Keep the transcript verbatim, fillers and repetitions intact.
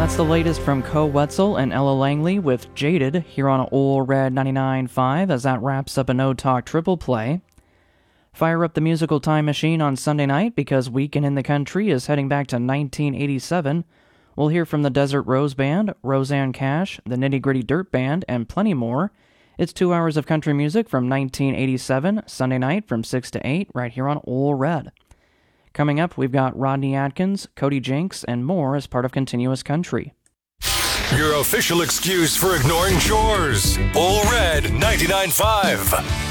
That's the latest from Co Wetzel and Ella Langley with Jaded here on Ole Red ninety-nine point five as that wraps up a No Talk triple play. Fire up the musical time machine on Sunday night because Weekend in the Country is heading back to nineteen eighty-seven. We'll hear from the Desert Rose Band, Roseanne Cash, the Nitty Gritty Dirt Band, and plenty more. It's two hours of country music from nineteen eighty-seven, Sunday night from six to eight, right here on Ole Red. Coming up, we've got Rodney Atkins, Cody Jinks, and more as part of Continuous Country. Your official excuse for ignoring chores. Ole Red ninety-nine point five.